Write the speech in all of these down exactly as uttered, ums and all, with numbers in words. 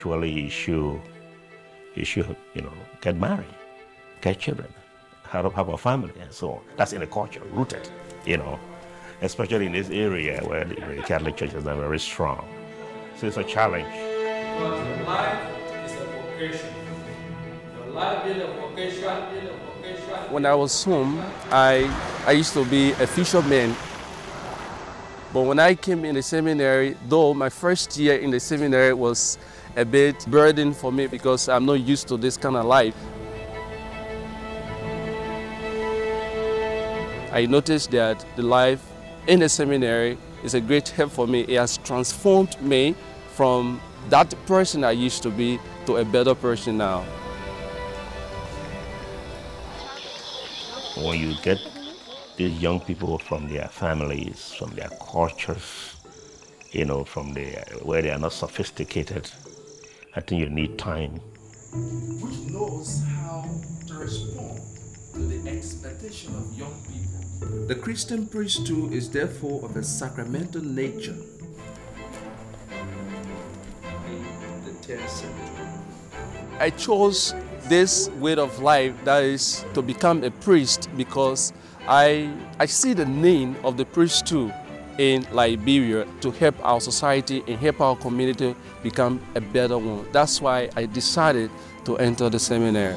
Actually, you should, you should, you know, get married, get children, have, have a family, and so on. That's in the culture, rooted, you know, especially in this area where the, the Catholic Church is not very strong. So it's a challenge. Because your life is a vocation. Your life is a vocation, is a vocation. When I was home, I, I used to be a fisherman. But when I came in the seminary, though my first year in the seminary was a bit burden for me because I'm not used to this kind of life. I noticed that the life in the seminary is a great help for me. It has transformed me from that person I used to be to a better person now. When you get these young people from their families, from their cultures, you know, from their, where they are not sophisticated, I think you need time. Which knows how to respond to the expectation of young people. The Christian priesthood is therefore of a sacramental nature. The tenth century. I chose this way of life, that is to become a priest, because I, I see the need of the priesthood in Liberia to help our society and help our community become a better one. That's why I decided to enter the seminary.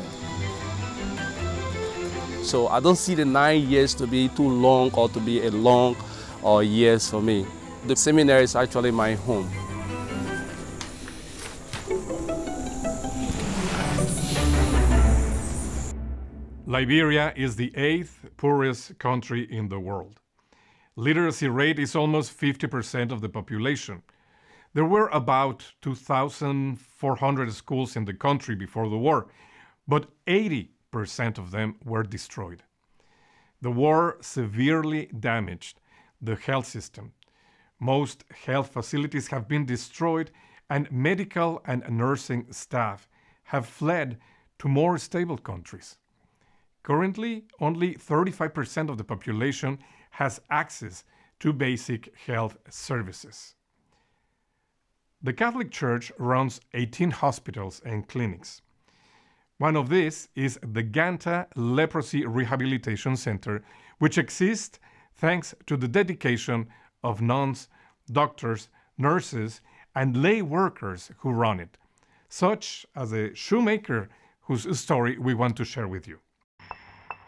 So I don't see the nine years to be too long or to be a long or years for me. The seminary is actually my home. Liberia is the eighth poorest country in the world. Literacy rate is almost fifty percent of the population. There were about two thousand four hundred schools in the country before the war, but eighty percent of them were destroyed. The war severely damaged the health system. Most health facilities have been destroyed, and medical and nursing staff have fled to more stable countries. Currently, only thirty-five percent of the population has access to basic health services. The Catholic Church runs eighteen hospitals and clinics. One of these is the Ganta Leprosy Rehabilitation Center, which exists thanks to the dedication of nuns, doctors, nurses, and lay workers who run it, such as a shoemaker whose story we want to share with you.